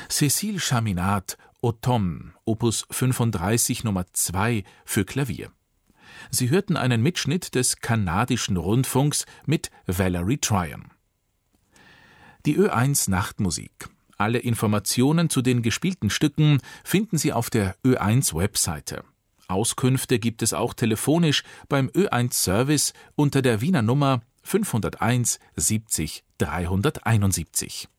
Cécile Chaminade, Automne, Opus 35 Nummer 2 für Klavier. Sie hörten einen Mitschnitt des kanadischen Rundfunks mit Valerie Tryon. Die Ö1 Nachtmusik. Alle Informationen zu den gespielten Stücken finden Sie auf der Ö1-Webseite. Auskünfte gibt es auch telefonisch beim Ö1-Service unter der Wiener Nummer 501 70 371.